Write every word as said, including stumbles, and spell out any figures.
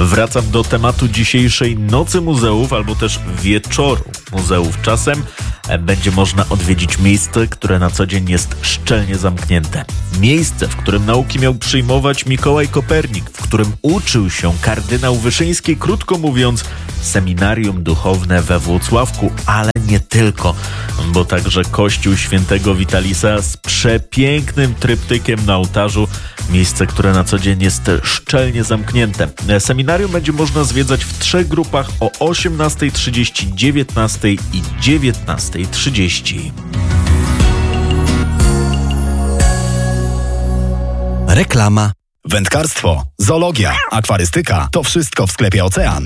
Wracam do tematu dzisiejszej Nocy Muzeów albo też Wieczoru Muzeów. Czasem będzie można odwiedzić miejsce, które na co dzień jest szczelnie zamknięte. Miejsce, w którym nauki miał przyjmować Mikołaj Kopernik, w którym uczył się kardynał Wyszyński, krótko mówiąc seminarium duchowne we Włocławku, ale nie tylko, bo także kościół świętego Witalisa z przepięknym tryptykiem na ołtarzu, miejsce, które na co dzień jest szczelnie zamknięte. Seminarium będzie można zwiedzać w trzech grupach o osiemnasta trzydzieści, dziewiętnasta i dziewiętnasta trzydzieści. Reklama. Wędkarstwo, zoologia, akwarystyka – to wszystko w sklepie Ocean.